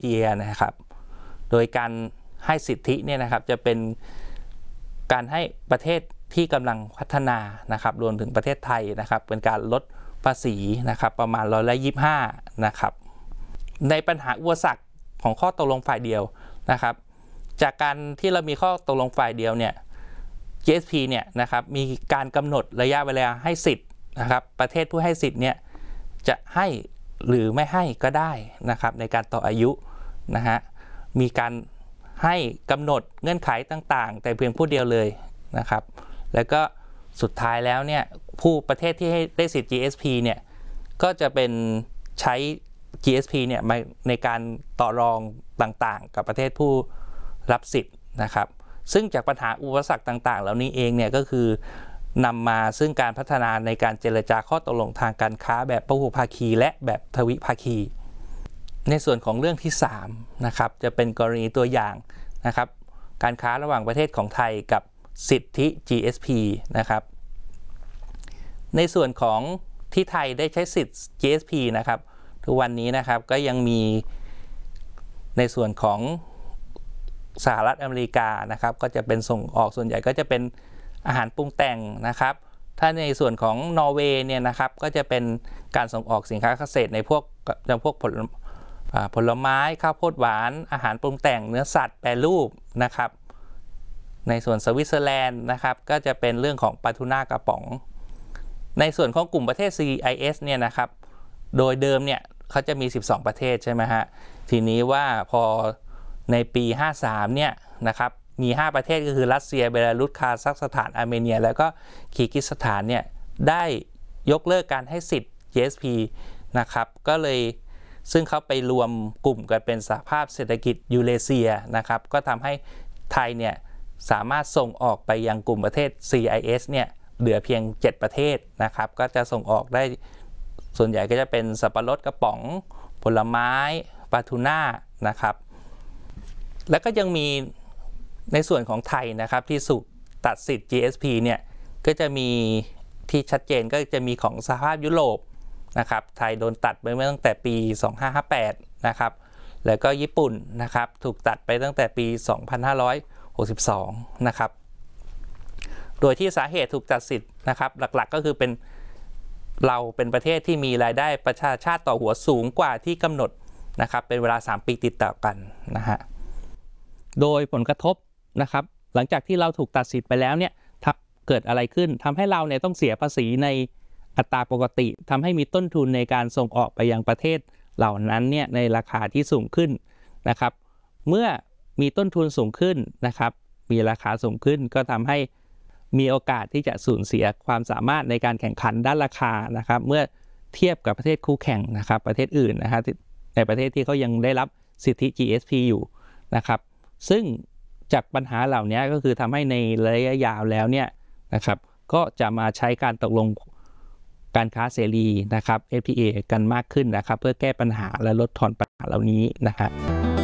เจียนะครับโดยการให้สิทธิเนี่ยนะครับจะเป็นการให้ประเทศที่กำลังพัฒนานะครับรวมถึงประเทศไทยนะครับเป็นการลดภาษีนะครับประมาณ125นะครับในปัญหาอุปสรรคของข้อตกลงฝ่ายเดียวนะครับจากการที่เรามีข้อตกลงฝ่ายเดียวเนี่ย GSP เนี่ยนะครับมีการกำหนดระยะเวลาให้สิทธิ์นะครับประเทศผู้ให้สิทธิ์เนี่ยจะให้หรือไม่ให้ก็ได้นะครับในการต่ออายุนะฮะมีการให้กำหนดเงื่อนไขต่างๆแต่เพียงผู้เดียวเลยนะครับแล้วก็สุดท้ายแล้วเนี่ยผู้ประเทศที่ให้ได้สิทธิ์ GSP เนี่ยก็จะเป็นใช้ GSP เนี่ยในการต่อรองต่างๆกับประเทศผู้รับสิทธิ์นะครับซึ่งจากปัญหาอุปสรรคต่างๆเหล่านี้เองเนี่ยก็คือนำมาซึ่งการพัฒนาในการเจรจาข้อตกลงทางการค้าแบบพหุภาคีและแบบทวิภาคีในส่วนของเรื่องที่3นะครับจะเป็นกรณีตัวอย่างนะครับการค้าระหว่างประเทศของไทยกับสิทธิ GSP นะครับในส่วนของที่ไทยได้ใช้สิทธิ์ GSP นะครับทุกวันนี้นะครับก็ยังมีในส่วนของสหรัฐอเมริกานะครับก็จะเป็นส่งออกส่วนใหญ่ก็จะเป็นอาหารปรุงแต่งนะครับถ้าในส่วนของนอร์เวย์เนี่ยนะครับก็จะเป็นการส่งออกสินค้าเกษตรในพวกผลไม้ข้าวโพดหวานอาหารปรุงแต่งเนื้อสัตว์แปรรูปนะครับในส่วนสวิตเซอร์แลนด์นะครับก็จะเป็นเรื่องของปลาทูน่ากระป๋องในส่วนของกลุ่มประเทศ CIS เนี่ยนะครับโดยเดิมเนี่ยเขาจะมี12ประเทศใช่ไหมฮะทีนี้ว่าพอในปี53เนี่ยนะครับมี5ประเทศก็คือรัสเซียเบลารุสคาซัคสถานอาร์เมเนียแล้วก็คีร์กิสถานเนี่ยได้ยกเลิกการให้สิทธิ์ GSP นะครับก็เลยซึ่งเขาไปรวมกลุ่มกันเป็นสหภาพเศรษฐกิจยูเรเซียนะครับก็ทำให้ไทยเนี่ยสามารถส่งออกไปยังกลุ่มประเทศ CIS เนี่ยเหลือเพียง7ประเทศนะครับก็จะส่งออกได้ส่วนใหญ่ก็จะเป็นสับปะรดกระป๋องผลไม้ปลาทูน่านะครับแล้วก็ยังมีในส่วนของไทยนะครับที่ถูกตัดสิทธิ์ GSP เนี่ยก็จะมีที่ชัดเจนก็จะมีของสหภาพยุโรปนะครับไทยโดนตัดไปเมื่อตั้งแต่ปี2558นะครับแล้วก็ญี่ปุ่นนะครับถูกตัดไปตั้งแต่ปี2562นะครับโดยที่สาเหตุถูกตัดสิทธิ์นะครับหลักๆก็คือเราเป็นประเทศที่มีรายได้ประชาชาติต่อหัวสูงกว่าที่กำหนดนะครับเป็นเวลา3ปีติดต่อกันนะฮะโดยผลกระทบนะครับหลังจากที่เราถูกตัดสิทธิ์ไปแล้วเนี่ยเกิดอะไรขึ้นทำให้เราเนี่ยต้องเสียภาษีในอัตราปกติทำให้มีต้นทุนในการส่งออกไปยังประเทศเหล่านั้นเนี่ยในราคาที่สูงขึ้นนะครับเมื่อมีต้นทุนสูงขึ้นนะครับมีราคาสูงขึ้นก็ทำให้มีโอกาสที่จะสูญเสียความสามารถในการแข่งขันด้านราคานะครับเมื่อเทียบกับประเทศคู่แข่งนะครับประเทศอื่นนะครับในประเทศที่เขายังได้รับสิทธิ GSP อยู่นะครับซึ่งจากปัญหาเหล่านี้ก็คือทำให้ในระยะยาวแล้วเนี่ยนะครับก็จะมาใช้การตกลงการค้าเสรีนะครับ FTA กันมากขึ้นนะครับเพื่อแก้ปัญหาและลดทอนปัญหาเหล่านี้นะครับ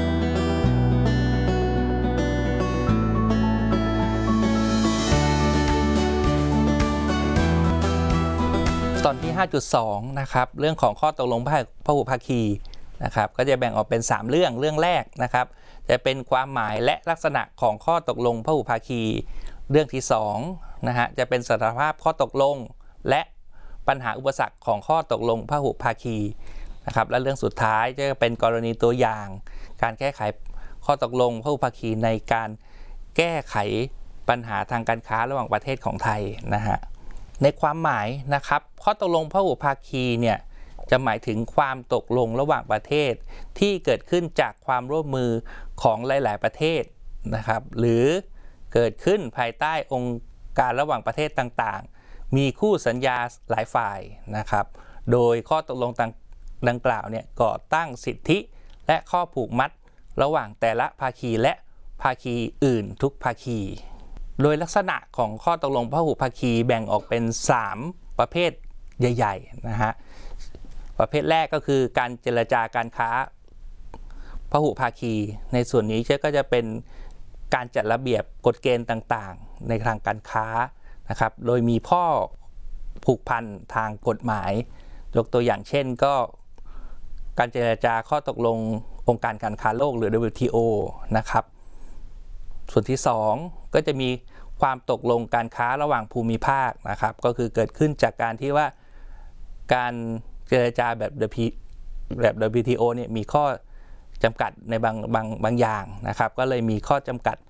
ตอนที่ 5.2 นะครับเรื่องของข้อตกลงพหุภาคีนะครับก็จะแบ่งออกเป็น3เรื่องแรกนะครับจะเป็นความหมายและลักษณะของข้อตกลงพหุภาคีเรื่องที่2นะฮะจะเป็นสถานภาพข้อตกลงและปัญหาอุปสรรคของข้อตกลงพหุภาคีนะครับและเรื่องสุดท้ายจะเป็นกรณีตัวอย่างการแก้ไขข้อตกลงพหุภาคีในการแก้ไขปัญหาทางการค้าระหว่างประเทศของไทยนะฮะในความหมายนะครับข้อตกลงพหุภาคีเนี่ยจะหมายถึงความตกลงระหว่างประเทศที่เกิดขึ้นจากความร่วมมือของหลายๆประเทศนะครับหรือเกิดขึ้นภายใต้องค์การระหว่างประเทศต่างๆมีคู่สัญญาหลายฝ่ายนะครับโดยข้อตกลงดังกล่าวเนี่ยก่อตั้งสิทธิและข้อผูกมัดระหว่างแต่ละภาคีและภาคีอื่นทุกภาคีโดยลักษณะของข้อตกลงพหุภาคีแบ่งออกเป็น3ประเภทใหญ่ๆนะฮะประเภทแรกก็คือการเจรจาการค้าพหุภาคีในส่วนนี้ก็จะเป็นการจัดระเบียบกฎเกณฑ์ต่างๆในทางการค้านะครับโดยมีข้อผูกพันทางกฎหมายยกตัวอย่างเช่นก็การเจรจาข้อตกลงองค์การการค้าโลกหรือ WTO นะครับส่วนที่2ก็จะมีความตกลงการค้าระหว่างภูมิภาคนะครับก็คือเกิดขึ้นจากการที่ว่าการเจรจาแบบ WTO เนี่ยมีข้อจำกัดในบางอย่างนะครับก็เลยมีข้อจำกัด